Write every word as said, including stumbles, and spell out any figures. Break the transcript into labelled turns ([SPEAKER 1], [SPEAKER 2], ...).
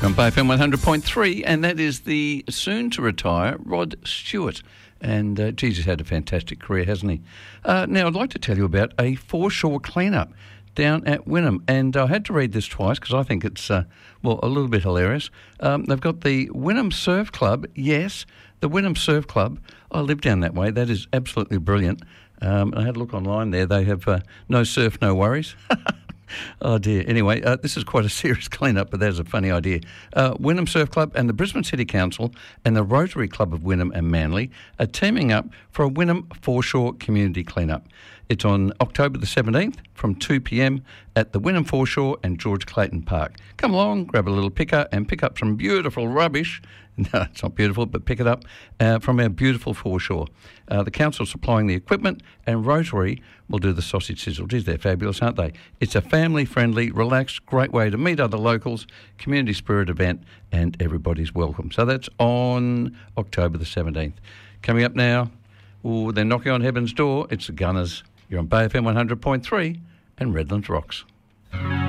[SPEAKER 1] You're on Bay F M one hundred point three, and that is the soon-to-retire Rod Stewart. And, uh, geez, he's had a fantastic career, hasn't he? Uh, now, I'd like to tell you about a foreshore clean-up down at Wynnum. And I had to read this twice because I think it's, uh, well, a little bit hilarious. Um, they've got the Wynnum Surf Club. Yes, the Wynnum Surf Club. I live down that way. That is absolutely brilliant. Um, I had a look online there. They have uh, no surf, no worries. Oh, dear. Anyway, uh, this is quite a serious clean-up, but that's a funny idea. Uh, Wynnum Surf Club and the Brisbane City Council and the Rotary Club of Wynnum and Manly are teaming up for a Wynnum Foreshore Community Clean-up. It's on October the seventeenth from two p.m. at the Wynnum Foreshore and George Clayton Park. Come along, grab a little picker and pick up some beautiful rubbish. No, it's not beautiful, but pick it up uh, from our beautiful foreshore. Uh, the council supplying the equipment and Rotary will do the sausage sizzle. Geez, they're fabulous, aren't they? It's a family-friendly, relaxed, great way to meet other locals, community spirit event, and everybody's welcome. So that's on October the seventeenth. Coming up now, ooh, they're knocking on heaven's door. It's the Gunners. You're on Bay F M one hundred point three and Redlands Rocks.